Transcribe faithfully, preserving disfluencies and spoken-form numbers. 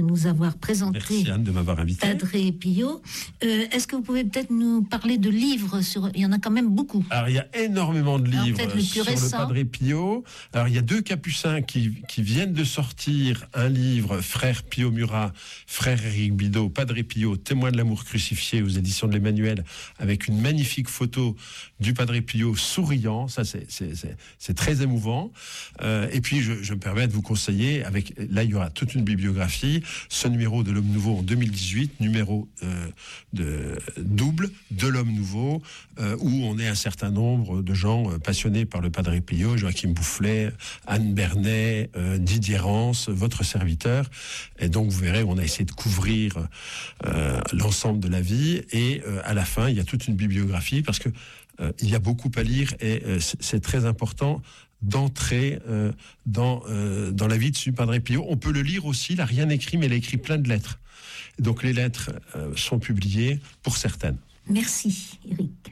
nous avoir présenté. Merci Anne de m'avoir invité. Padre Pio. Euh, est-ce que vous pouvez peut-être nous parler de livres sur... Il y en a quand même beaucoup. Alors, il y a énormément de livres Alors, le sur récent. le Padre Pio. Alors, il y a deux capucins qui, qui viennent de sortir un livre, Frère Pio Murat, Frère Éric Bidot, Padre Pio, témoin de l'amour crucifié aux éditions de l'Emmanuel, avec une magnifique photo du Padre Pio souriant. Ça, c'est, c'est, c'est, c'est très émouvant. Euh, et puis, je, je me permets de vous conseiller, avec, là, il y aura toute une bibliographie, ce numéro de l'Homme Nouveau en deux mille dix-huit, numéro euh, de, double de l'Homme Nouveau, euh, où on est un certain nombre de gens euh, passionnés par le Padre Pio, Joachim Boufflet, Anne Bernet, euh, Didier Rance, votre serviteur. Et donc, vous verrez, on a essayé de couvrir euh, l'ensemble de la vie. Et euh, à la fin, il y a toute une bibliographie, parce que euh, il y a beaucoup à lire, et euh, c'est, c'est très important d'entrer euh, dans euh, dans la vie de ce Padre Pio. On peut le lire aussi, il n'a rien écrit, mais il a écrit plein de lettres. Donc les lettres euh, sont publiées pour certaines. Merci, Éric.